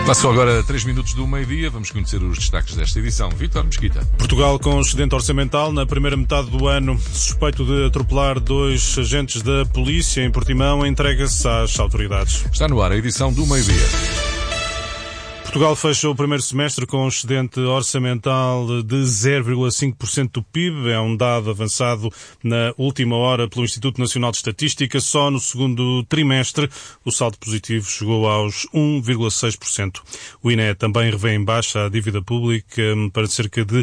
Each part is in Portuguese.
Passou agora 3 minutos do meio-dia, vamos conhecer os destaques desta edição. Vítor Mesquita. Portugal com excedente orçamental na primeira metade do ano. Suspeito de atropelar 2 agentes da polícia em Portimão entrega-se às autoridades. Está no ar a edição do meio-dia. Portugal fecha o primeiro semestre com um excedente orçamental de 0,5% do PIB. É um dado avançado na última hora pelo Instituto Nacional de Estatística. Só no segundo trimestre o saldo positivo chegou aos 1,6%. O INE também revê em baixa a dívida pública para cerca de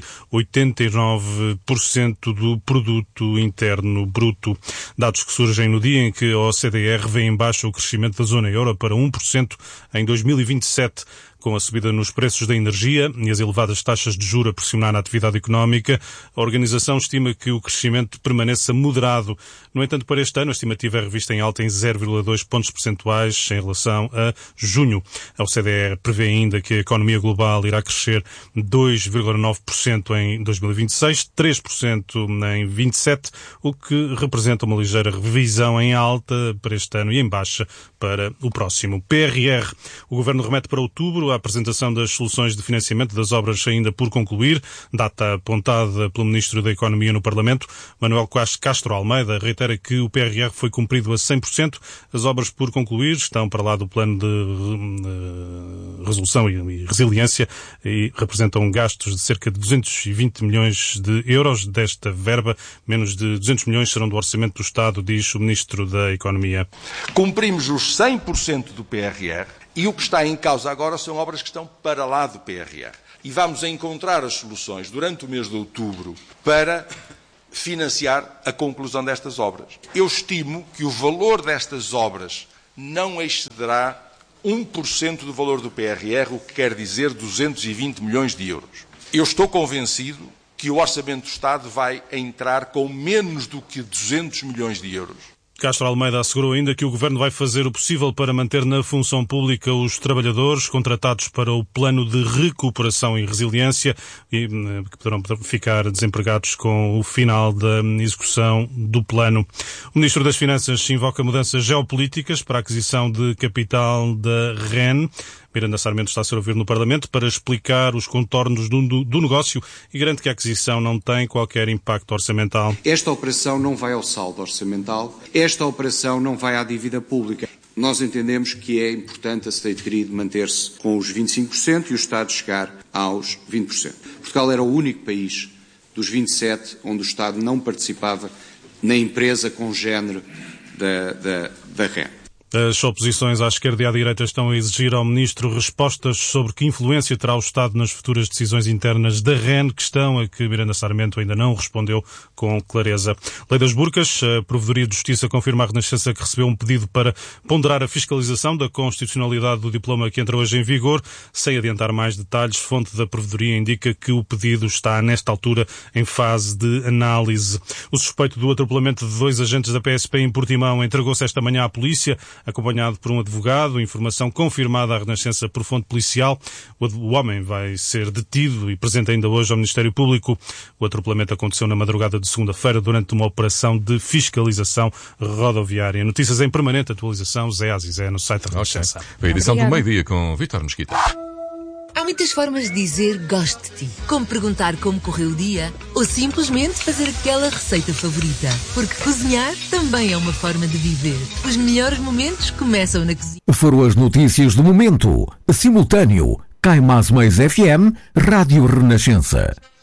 89% do produto interno bruto. Dados que surgem no dia em que a OCDE revê em baixa o crescimento da zona euro para 1% em 2027. Com a subida nos preços da energia e as elevadas taxas de juros a pressionar a atividade económica, a organização estima que o crescimento permaneça moderado. No entanto, para este ano, a estimativa é revista em alta em 0,2 pontos percentuais em relação a junho. A OCDE prevê ainda que a economia global irá crescer 2,9% em 2026, 3% em 2027, o que representa uma ligeira revisão em alta para este ano e em baixa para o próximo. PRR. O Governo remete para outubro a apresentação das soluções de financiamento das obras ainda por concluir, data apontada pelo Ministro da Economia no Parlamento. Manuel Castro Almeida reitera que o PRR foi cumprido a 100%. As obras por concluir estão para lá do plano de resolução e resiliência e representam gastos de cerca de 220 milhões de euros. Desta verba, menos de 200 milhões serão do Orçamento do Estado, diz o Ministro da Economia. Cumprimos os 100% do PRR e o que está em causa agora são obras que estão para lá do PRR. E vamos encontrar as soluções durante o mês de outubro para financiar a conclusão destas obras. Eu estimo que o valor destas obras não excederá 1% do valor do PRR, o que quer dizer 220 milhões de euros. Eu estou convencido que o Orçamento do Estado vai entrar com menos do que 200 milhões de euros. Castro Almeida assegurou ainda que o Governo vai fazer o possível para manter na função pública os trabalhadores contratados para o Plano de Recuperação e Resiliência e que poderão ficar desempregados com o final da execução do plano. O Ministro das Finanças invoca mudanças geopolíticas para a aquisição de capital da REN. Miranda Sarmento está a ser ouvido no Parlamento para explicar os contornos do negócio e garante que a aquisição não tem qualquer impacto orçamental. Esta operação não vai ao saldo orçamental, esta operação não vai à dívida pública. Nós entendemos que é importante a State Grid manter-se com os 25% e o Estado chegar aos 20%. Portugal era o único país dos 27 onde o Estado não participava na empresa congénere da REN. As oposições à esquerda e à direita estão a exigir ao Ministro respostas sobre que influência terá o Estado nas futuras decisões internas da REN, questão a que Miranda Sarmento ainda não respondeu com clareza. Lei das Burcas, a Provedoria de Justiça confirma à Renascença que recebeu um pedido para ponderar a fiscalização da constitucionalidade do diploma que entra hoje em vigor. Sem adiantar mais detalhes, fonte da Provedoria indica que o pedido está, nesta altura, em fase de análise. O suspeito do atropelamento de 2 agentes da PSP em Portimão entregou-se esta manhã à polícia, acompanhado por um advogado, informação confirmada à Renascença por fonte policial. O homem vai ser detido e presente ainda hoje ao Ministério Público. O atropelamento aconteceu na madrugada de segunda-feira durante uma operação de fiscalização rodoviária. Notícias em permanente atualização, Zé Azizé, no site da Renascença. Foi a edição do meio-dia com Vítor Mesquita. Há muitas formas de dizer gosto de ti. Como perguntar como correu o dia ou simplesmente fazer aquela receita favorita. Porque cozinhar também é uma forma de viver. Os melhores momentos começam na cozinha. Foram as notícias do momento. Simultâneo. Cai Mais FM, Rádio Renascença.